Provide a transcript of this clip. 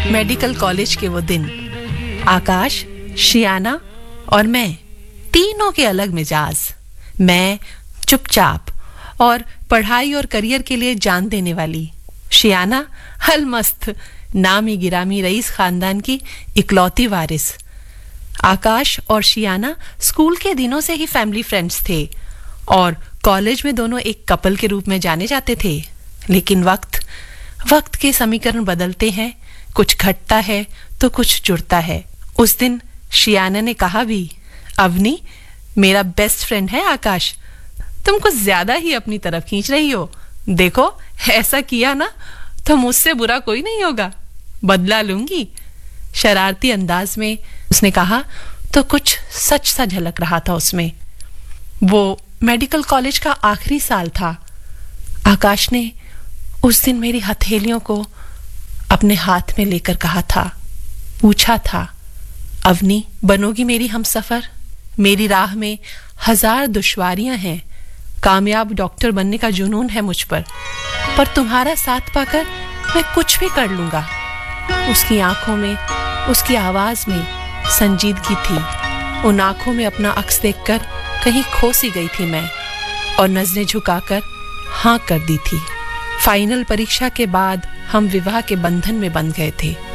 Medical college के वो दिन। आकाश, शियाना और मैं, तीनों के अलग मिजाज। मैं चुपचाप और पढ़ाई और करियर के लिए जान देने वाली। शियाना हलमस्त, नामी गिरामी रईस खानदान की इकलौती वारिस। आकाश और शियाना स्कूल के दिनों से ही फैमिली फ्रेंड्स थे और कॉलेज में दोनों एक कपल के रूप में जाने जाते थे। लेकिन वक्त के समीकरण बदलते हैं, कुछ घटता है तो कुछ जुड़ता है। उस दिन शियाना ने कहा भी, अवनी, मेरा बेस्ट फ्रेंड है आकाश, तुम कुछ ज्यादा ही अपनी तरफ खींच रही हो। देखो, ऐसा किया ना तो मुझसे बुरा कोई नहीं होगा, बदला लूंगी। शरारती अंदाज में उसने कहा तो कुछ सच सा झलक रहा था उसमें। वो मेडिकल कॉलेज का आखिरी साल था। आकाश ने उस दिन मेरी हथेलियों को अपने हाथ में लेकर कहा था, पूछा था, अवनी, बनोगी मेरी हमसफर? मेरी राह में 1000 दुश्वारियां हैं, कामयाब डॉक्टर बनने का जुनून है मुझ पर तुम्हारा साथ पाकर मैं कुछ भी कर लूंगा। उसकी आंखों में, उसकी आवाज में संजीदगी थी। उन आंखों में अपना अक्स देखकर कहीं खो सी गई थी मैं और नजरें झुकाकर हाँ कर दी थी। फाइनल परीक्षा के बाद हम विवाह के बंधन में बंध गए थे।